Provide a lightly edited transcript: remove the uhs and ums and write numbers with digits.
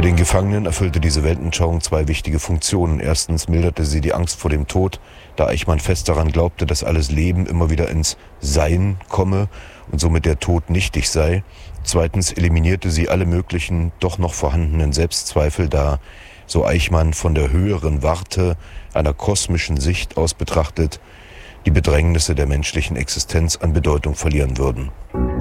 den Gefangenen erfüllte diese Weltanschauung zwei wichtige Funktionen. Erstens milderte sie die Angst vor dem Tod, da Eichmann fest daran glaubte, dass alles Leben immer wieder ins Sein komme und somit der Tod nichtig sei. Zweitens eliminierte sie alle möglichen, doch noch vorhandenen Selbstzweifel, da, so Eichmann, von der höheren Warte einer kosmischen Sicht aus betrachtet, die Bedrängnisse der menschlichen Existenz an Bedeutung verlieren würden.